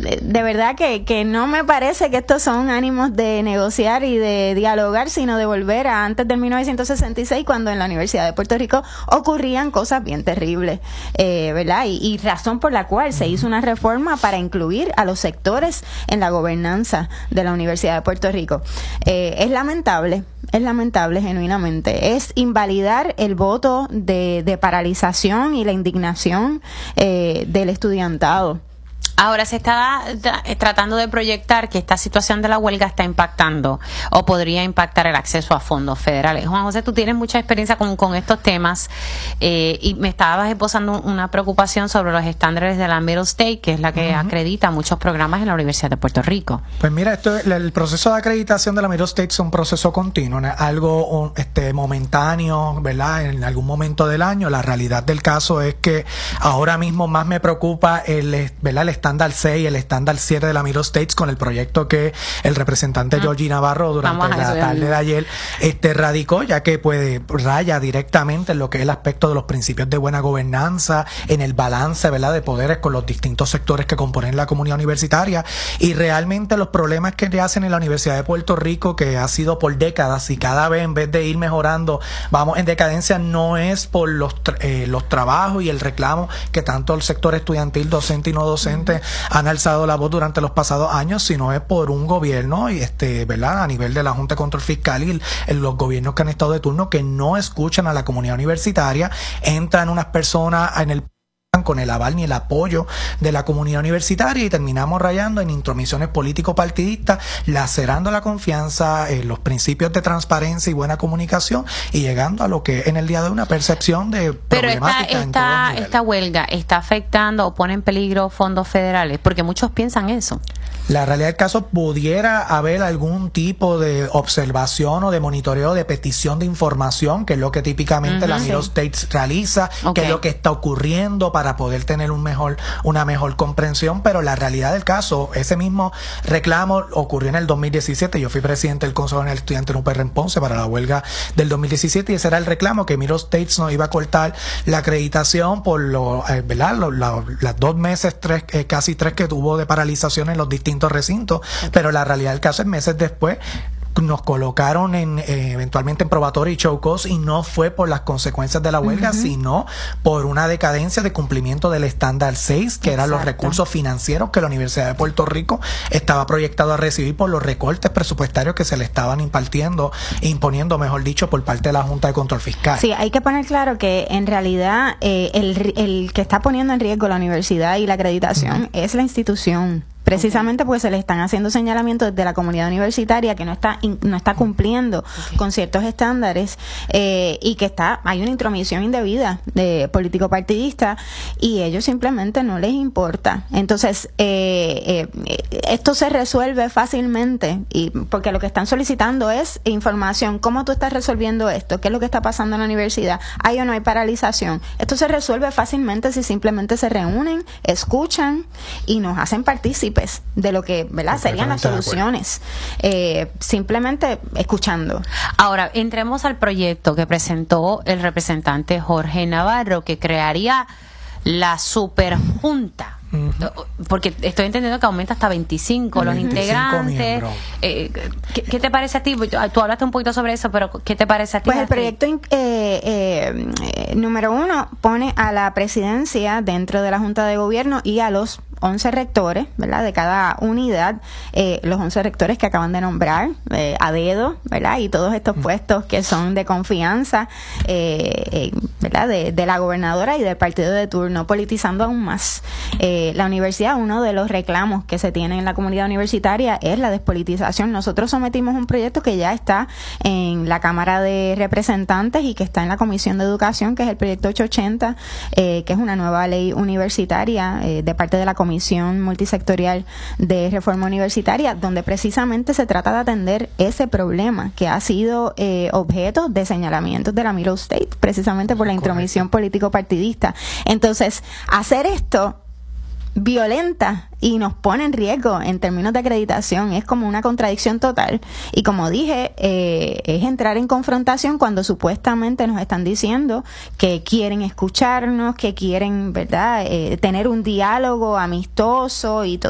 de verdad que no me parece que estos son ánimos de negociar y de dialogar, sino de volver a antes del 1966, cuando en la Universidad de Puerto Rico ocurrían cosas bien terribles, ¿verdad? Y razón por la cual se hizo una reforma para incluir a los sectores en la gobernanza de la Universidad de Puerto Rico. Es lamentable genuinamente. Es invalidar el voto de paralización y la indignación del estudiantado. Ahora se está tratando de proyectar que esta situación de la huelga está impactando o podría impactar el acceso a fondos federales. Juan José, tú tienes mucha experiencia con estos temas y me estabas esbozando una preocupación sobre los estándares de la Middle State, que es la que acredita muchos programas en la Universidad de Puerto Rico. Pues mira, el proceso de acreditación de la Middle State es un proceso continuo, algo momentáneo, ¿verdad? En algún momento del año. La realidad del caso es que ahora mismo más me preocupa el estándar 6 y el estándar 7 de la Middle States, con el proyecto que el representante Georgie Navarro durante la tarde de ayer radicó, ya que raya directamente en lo que es el aspecto de los principios de buena gobernanza, en el balance, ¿verdad?, de poderes con los distintos sectores que componen la comunidad universitaria, y realmente los problemas que le hacen en la Universidad de Puerto Rico, que ha sido por décadas, y cada vez en vez de ir mejorando vamos en decadencia, no es por los trabajos y el reclamo que tanto el sector estudiantil, docente y no docente han alzado la voz durante los pasados años, sino es por un gobierno ¿verdad?, a nivel de la Junta de Control Fiscal y los gobiernos que han estado de turno, que no escuchan a la comunidad universitaria. Entran unas personas en el con el aval ni el apoyo de la comunidad universitaria y terminamos rayando en intromisiones político-partidistas, lacerando la confianza, los principios de transparencia y buena comunicación, y llegando a lo que en el día de una percepción de problemática en todos los niveles. ¿Esta huelga está afectando o pone en peligro fondos federales? Porque muchos piensan eso. La realidad del caso, pudiera haber algún tipo de observación o de monitoreo de petición de información, que es lo que típicamente la Middle States realiza, que es lo que está ocurriendo para poder tener una mejor comprensión. Pero la realidad del caso, ese mismo reclamo ocurrió en el 2017. Yo fui presidente del Consejo General Estudiante en UPR en Ponce para la huelga del 2017, y ese era el reclamo, que Middle States nos iba a cortar la acreditación por las 2 meses, casi 3 que tuvo de paralización en los distintos recintos. Pero la realidad del caso es, meses después nos colocaron eventualmente en probatorio y show cause, y no fue por las consecuencias de la huelga, sino por una decadencia de cumplimiento del estándar 6, que eran los recursos financieros que la Universidad de Puerto Rico estaba proyectado a recibir por los recortes presupuestarios que se le estaban imponiendo, mejor dicho, por parte de la Junta de Control Fiscal. Sí, hay que poner claro que en realidad el que está poniendo en riesgo la universidad y la acreditación es la institución. Precisamente porque se le están haciendo señalamientos desde la comunidad universitaria que no está cumpliendo con ciertos estándares, y que hay una intromisión indebida de político partidista, y ellos simplemente no les importa. Entonces esto se resuelve fácilmente, y porque lo que están solicitando es información. ¿Cómo tú estás resolviendo esto? ¿Qué es lo que está pasando en la universidad? ¿Hay o no hay paralización? Esto se resuelve fácilmente si simplemente se reúnen, escuchan y nos hacen partícipes de lo que, ¿verdad?, serían las soluciones, simplemente escuchando. Ahora, entremos al proyecto que presentó el representante Jorge Navarro, que crearía la superjunta. Porque estoy entendiendo que aumenta hasta 25 los integrantes. ¿Qué te parece a ti? Tú hablaste un poquito sobre eso, pero ¿qué te parece a ti? Pues el proyecto número 1 pone a la presidencia dentro de la Junta de Gobierno y a los 11 rectores, ¿verdad?, de cada unidad, los 11 rectores que acaban de nombrar a dedo, ¿verdad?, y todos estos puestos que son de confianza, ¿verdad?, de la gobernadora y del partido de turno, politizando aún más la universidad. Uno de los reclamos que se tiene en la comunidad universitaria es la despolitización. Nosotros sometimos un proyecto que ya está en la Cámara de Representantes y que está en la Comisión de Educación, que es el proyecto 880, que es una nueva ley universitaria de parte de la Comisión Multisectorial de Reforma Universitaria, donde precisamente se trata de atender ese problema que ha sido objeto de señalamientos de la Middle State, precisamente por la intromisión político-partidista. Entonces, hacer esto violenta y nos pone en riesgo en términos de acreditación es como una contradicción total, y como dije, es entrar en confrontación cuando supuestamente nos están diciendo que quieren escucharnos, que quieren, ¿verdad?, tener un diálogo amistoso y todo